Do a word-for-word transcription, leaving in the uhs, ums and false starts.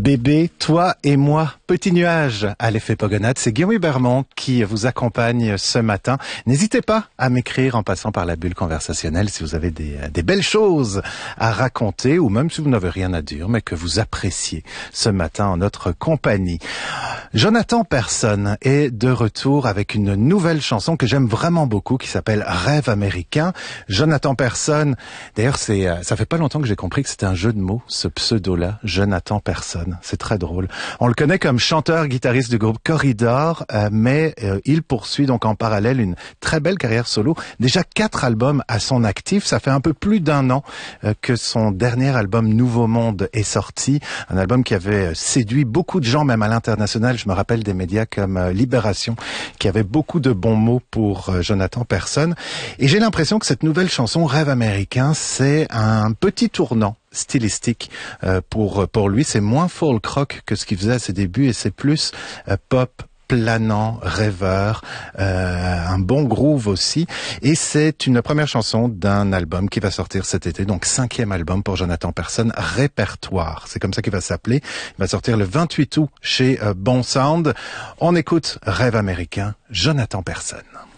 Bébé, toi et moi, petit nuage à l'effet Pogonade. C'est Guillaume Bermond qui vous accompagne ce matin. N'hésitez pas à m'écrire en passant par la bulle conversationnelle si vous avez des, des belles choses à raconter ou même si vous n'avez rien à dire mais que vous appréciez ce matin en notre compagnie. Jonathan Persson est de retour avec une nouvelle chanson que j'aime vraiment beaucoup qui s'appelle Rêve américain. Jonathan Persson, d'ailleurs c'est ça fait pas longtemps que j'ai compris que c'était un jeu de mots, ce pseudo-là, Jonathan Persson. C'est très drôle. On le connaît comme chanteur, guitariste du groupe Corridor, euh, mais euh, il poursuit donc en parallèle une très belle carrière solo. Déjà quatre albums à son actif. Ça fait un peu plus d'un an euh, que son dernier album Nouveau Monde est sorti. Un album qui avait séduit beaucoup de gens, même à l'international. Je me rappelle des médias comme euh, Libération, qui avait beaucoup de bons mots pour euh, Jonathan Persson. Et j'ai l'impression que cette nouvelle chanson, Rêve américain, c'est un petit tournant stylistique euh, pour pour lui. C'est moins folk rock que ce qu'il faisait à ses débuts et c'est plus euh, pop planant, rêveur, euh, un bon groove aussi. Et c'est une première chanson d'un album qui va sortir cet été, donc cinquième album pour Jonathan Persson, Répertoire. C'est comme ça qu'il va s'appeler. Il va sortir le vingt-huit août chez euh, Bon Sound. On écoute Rêve américain, Jonathan Persson.